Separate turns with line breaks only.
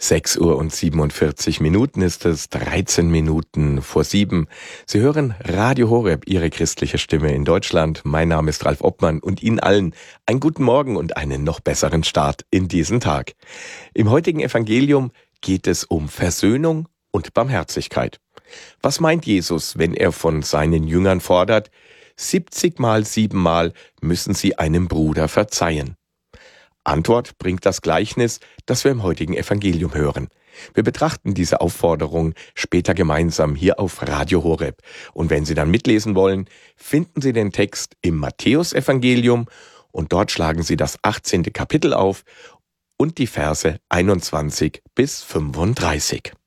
6 Uhr und 47 Minuten ist es, 13 Minuten vor 7. Sie hören Radio Horeb, Ihre christliche Stimme in Deutschland. Mein Name ist Ralf Obmann und Ihnen allen einen guten Morgen und einen noch besseren Start in diesen Tag. Im heutigen Evangelium geht es um Versöhnung und Barmherzigkeit. Was meint Jesus, wenn er von seinen Jüngern fordert, 70 mal 7 Mal müssen sie einem Bruder verzeihen? Antwort bringt das Gleichnis, das wir im heutigen Evangelium hören. Wir betrachten diese Aufforderung später gemeinsam hier auf Radio Horeb. Und wenn Sie dann mitlesen wollen, finden Sie den Text im Matthäusevangelium und dort schlagen Sie das 18. Kapitel auf und die Verse 21 bis 35.